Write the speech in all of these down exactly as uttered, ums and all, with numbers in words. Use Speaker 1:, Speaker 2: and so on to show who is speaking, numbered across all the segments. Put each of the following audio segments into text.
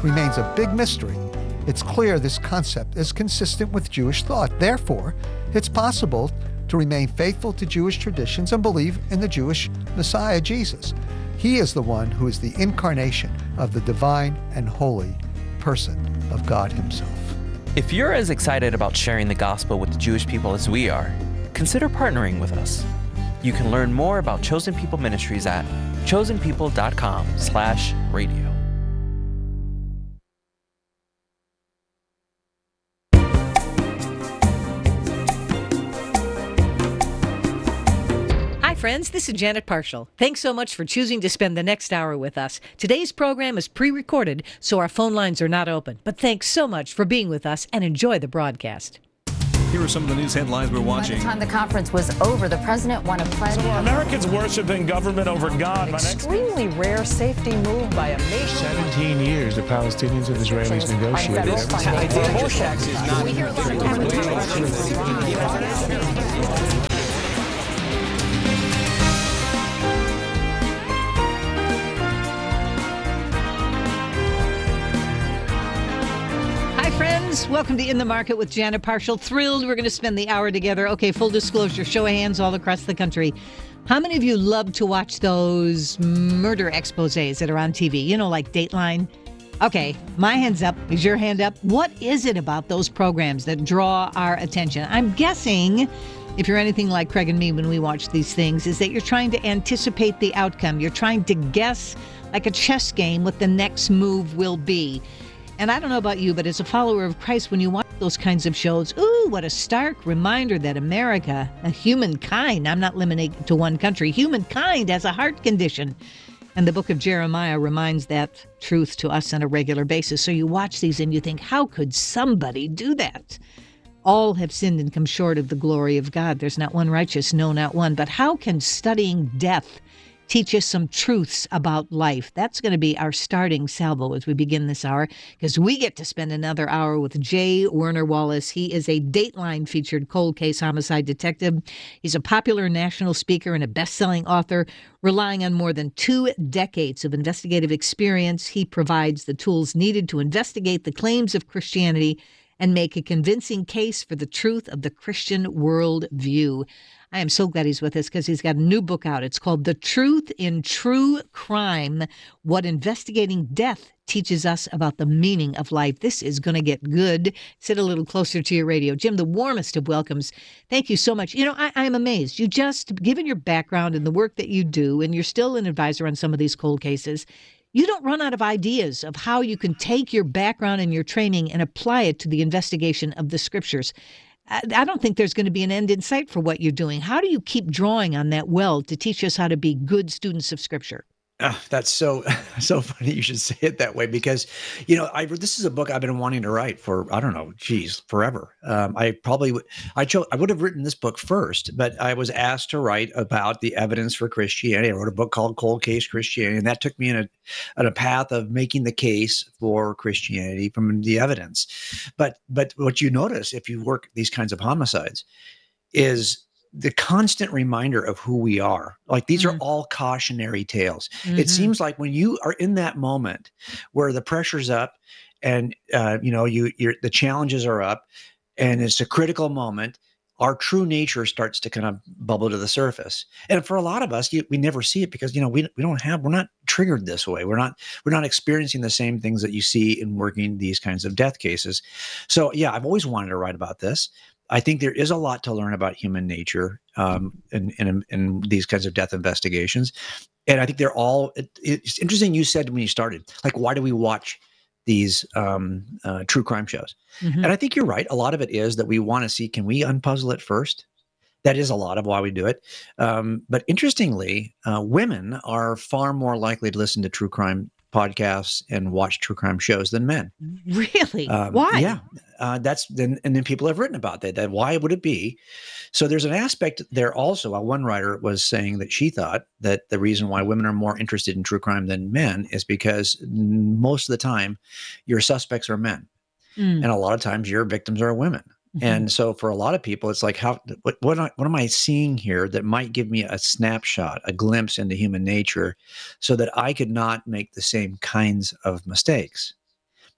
Speaker 1: remains a big mystery, it's clear this concept is consistent with Jewish thought. Therefore, it's possible to remain faithful to Jewish traditions and believe in the Jewish Messiah, Jesus. He is the one who is the incarnation of the divine and holy person of God himself.
Speaker 2: If you're as excited about sharing the gospel with the Jewish people as we are, consider partnering with us. You can learn more about Chosen People Ministries at chosenpeople.com slash radio.
Speaker 3: Friends, this is Janet Parshall. Thanks so much for choosing to spend the next hour with us. Today's program is pre-recorded, so our phone lines are not open. But thanks so much for being with us and enjoy the broadcast.
Speaker 4: Here are some of the news headlines we're watching.
Speaker 5: By the time the conference was over, the president won a pledge.
Speaker 6: So are Americans worshiping government over God?
Speaker 7: An extremely rare safety move by a nation.
Speaker 8: seventeen years the Palestinians and Israelis negotiated.
Speaker 3: Friends, welcome to In the Market with Janet Parshall. Thrilled we're going to spend the hour together. Okay, full disclosure, show of hands all across the country. How many of you love to watch those murder exposés that are on T V? You know, like Dateline? Okay, my hand's up. Is your hand up? What is it about those programs that draw our attention? I'm guessing, if you're anything like Craig and me when we watch these things, is that you're trying to anticipate the outcome. You're trying to guess, like a chess game, what the next move will be. And I don't know about you, but as a follower of Christ, when you watch those kinds of shows, ooh, what a stark reminder that America, a humankind, I'm not limited to one country, humankind has a heart condition. And the book of Jeremiah reminds that truth to us on a regular basis. So you watch these and you think, how could somebody do that? All have sinned and come short of the glory of God. There's not one righteous, no, not one. But how can studying death teach us some truths about life? That's going to be our starting salvo as we begin this hour, because we get to spend another hour with J. Werner Wallace. He is a Dateline featured cold case homicide detective. He's a popular national speaker and a best-selling author. Relying on more than two decades of investigative experience, he provides the tools needed to investigate the claims of Christianity and make a convincing case for the truth of the Christian worldview. I am so glad he's with us because he's got a new book out. It's called The Truth in True Crime, What Investigating Death Teaches Us About the Meaning of Life. This is going to get good. Sit a little closer to your radio. Jim, the warmest of welcomes. Thank you so much. You know, I, I'm amazed. You just, given your background and the work that you do, and you're still an advisor on some of these cold cases, you don't run out of ideas of how you can take your background and your training and apply it to the investigation of the scriptures. I don't think there's going to be an end in sight for what you're doing. How do you keep drawing on that well to teach us how to be good students of Scripture?
Speaker 9: Oh, that's so so funny you should say it that way, because, you know, I this is a book I've been wanting to write for, I don't know, geez, forever. Um, I probably would, I chose, I would have written this book first, but I was asked to write about the evidence for Christianity. I wrote a book called Cold Case Christianity, and that took me in a, in a path of making the case for Christianity from the evidence. But, but what you notice if you work these kinds of homicides is the constant reminder of who we are. Like, these mm-hmm. are all cautionary tales. Mm-hmm. It seems like when you are in that moment where the pressure's up and, uh, you know, you, you're, the challenges are up and it's a critical moment, our true nature starts to kind of bubble to the surface. And for a lot of us, you, we never see it because, you know, we, we don't have, we're not triggered this way. We're not, we're not experiencing the same things that you see in working these kinds of death cases. So yeah, I've always wanted to write about this. I think there is a lot to learn about human nature um, in, in, in these kinds of death investigations. And I think they're all, it, it's interesting you said when you started, like, why do we watch these um, uh, true crime shows? Mm-hmm. And I think you're right. A lot of it is that we want to see, can we unpuzzle it first? That is a lot of why we do it. Um, but interestingly, uh, women are far more likely to listen to true crime podcasts and watch true crime shows than men.
Speaker 3: Really?
Speaker 9: Um,
Speaker 3: why?
Speaker 9: Yeah. Uh, that's then, and then people have written about that, that why would it be? So there's an aspect there also. Uh, one writer was saying that she thought that the reason why women are more interested in true crime than men is because most of the time your suspects are men. Mm. And a lot of times your victims are women. Mm-hmm. And so for a lot of people, it's like, how, what, what, what am I seeing here that might give me a snapshot, a glimpse into human nature so that I could not make the same kinds of mistakes?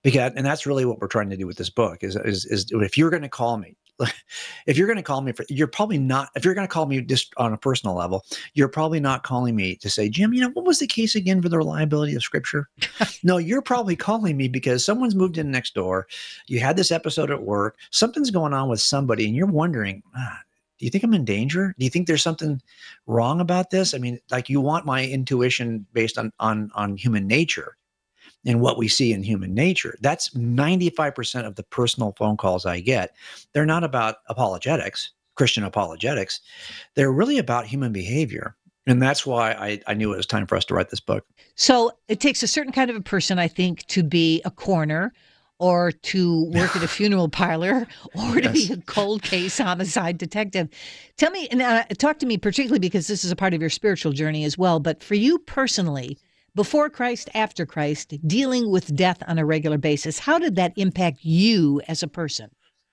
Speaker 9: Because, and that's really what we're trying to do with this book is, is, is if you're going to call me, if you're going to call me for, you're probably not, if you're going to call me just on a personal level, you're probably not calling me to say, Jim, you know, what was the case again for the reliability of scripture? No, you're probably calling me because someone's moved in next door. You had this episode at work, something's going on with somebody and you're wondering, ah, do you think I'm in danger? Do you think there's something wrong about this? I mean, like you want my intuition based on, on, on human nature. And what we see in human nature. That's ninety-five percent of the personal phone calls I get. They're not about apologetics, Christian apologetics. They're really about human behavior. And that's why I, I knew it was time for us to write this book.
Speaker 3: So it takes a certain kind of a person, I think, to be a coroner or to work at a funeral parlor or to
Speaker 9: Yes.
Speaker 3: be a cold case homicide detective. Tell me, and uh, talk to me particularly because this is a part of your spiritual journey as well, but for you personally, before Christ, after Christ, dealing with death on a regular basis, how did that impact you as a person?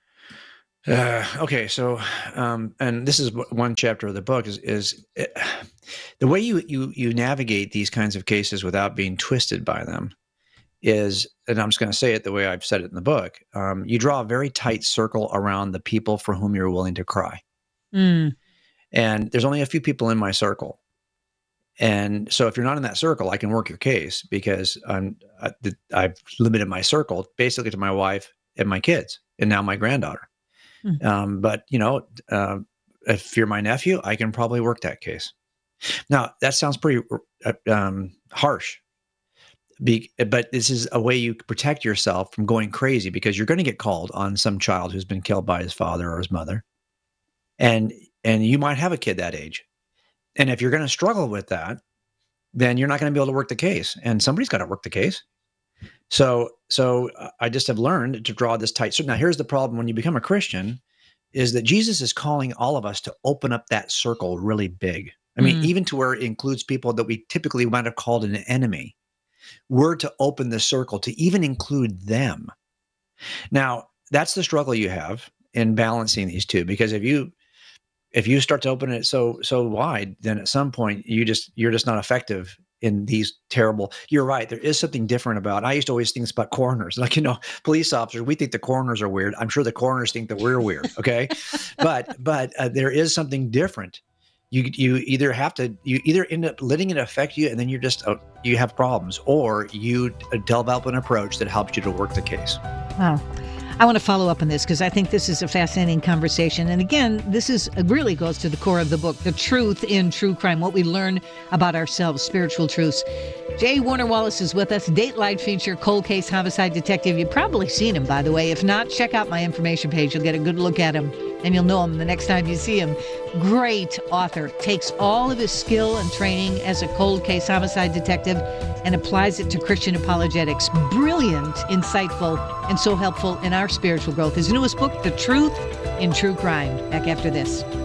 Speaker 9: Uh, okay, so, um, and this is one chapter of the book is, is it, the way you, you, you navigate these kinds of cases without being twisted by them is, and I'm just going to say it the way I've said it in the book, um, you draw a very tight circle around the people for whom you're willing to cry.
Speaker 3: Mm.
Speaker 9: And there's only a few people in my circle. And so if you're not in that circle, I can work your case because I'm, I, I've limited my circle basically to my wife and my kids and now my granddaughter.
Speaker 3: Hmm.
Speaker 9: Um, but, you know, uh, if you're my nephew, I can probably work that case. Now, that sounds pretty uh, um, harsh, Be, but this is a way you protect yourself from going crazy because you're going to get called on some child who's been killed by his father or his mother. And, and you might have a kid that age. And if you're going to struggle with that, then you're not going to be able to work the case. And somebody's got to work the case. So, so I just have learned to draw this tight circle. Now, here's the problem when you become a Christian is that Jesus is calling all of us to open up that circle really big. I mean,
Speaker 3: Mm.
Speaker 9: even to where it includes people that we typically might have called an enemy. We're to open the circle to even include them. Now, that's the struggle you have in balancing these two, because if you if you start to open it so so wide, then at some point you just you're just not effective in these terrible. You're right. There is something different about. I used to always think about coroners, like you know, police officers. We think the coroners are weird. I'm sure the coroners think that we're weird. Okay, but but uh, there is something different. You you either have to you either end up letting it affect you, and then you're just uh, you have problems, or you develop an approach that helps you to work the case.
Speaker 3: Wow. I want to follow up on this because I think this is a fascinating conversation. And again, this is it really goes to the core of the book, the truth in true crime, what we learn about ourselves, spiritual truths. J. Warner Wallace is with us, Dateline feature, cold case homicide detective. You've probably seen him, by the way. If not, check out my information page. You'll get a good look at him, and you'll know him the next time you see him. Great author. Takes all of his skill and training as a cold case homicide detective and applies it to Christian apologetics. Brilliant, insightful, and so helpful in our spiritual growth. His newest book, The Truth in True Crime. Back after this.